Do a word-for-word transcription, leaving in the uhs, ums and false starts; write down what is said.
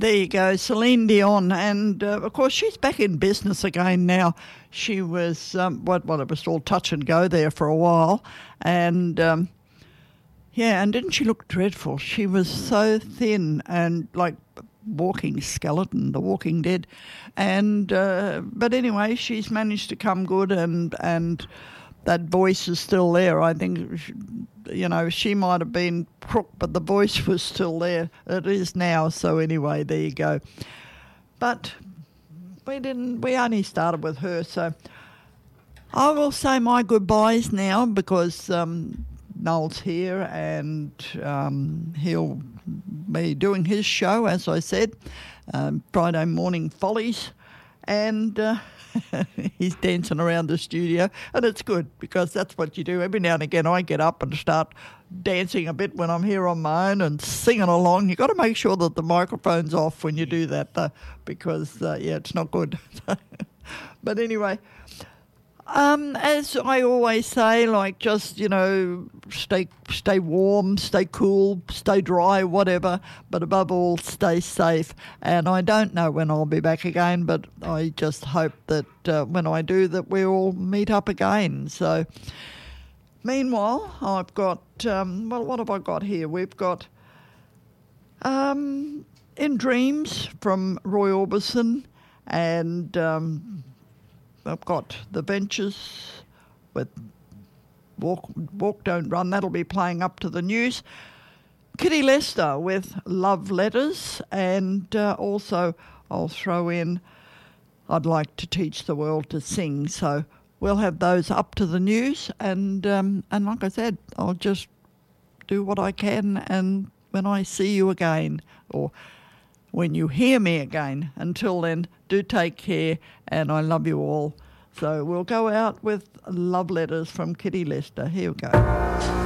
There you go, Celine Dion, and uh, of course she's back in business again now. She was um, what what it was all touch and go there for a while, and um, yeah, and didn't she look dreadful? She was so thin and like walking skeleton, The Walking Dead, and uh, but anyway, she's managed to come good, and and that voice is still there. I think. She, You know, she might have been crook, but the voice was still there. It is now. So anyway, there you go. But we didn't. We only started with her, so I will say my goodbyes now because um, Noel's here and um, he'll be doing his show, as I said, um, Friday Morning Follies, and. Uh, He's dancing around the studio, and it's good because that's what you do. Every now and again I get up and start dancing a bit when I'm here on my own and singing along. You've got to make sure that the microphone's off when you do that, though, because, uh, yeah, it's not good. But anyway, um, as I always say, like just, you know, stay stay warm, stay cool, stay dry, whatever, but above all, stay safe. And I don't know when I'll be back again, but I just hope that uh, when I do that we all meet up again. So meanwhile, I've got, um, well, what have I got here? We've got um, In Dreams from Roy Orbison, and um, I've got The Ventures with Walk, Walk, Don't Run. That'll be playing up to the news. Kitty Lester with Love Letters, and uh, also I'll throw in I'd Like to Teach the World to Sing. So we'll have those up to the news, and um, and like I said, I'll just do what I can, and when I see you again, or when you hear me again. Until then, do take care, and I love you all. So we'll go out with Love Letters from Kitty Lester. Here we go.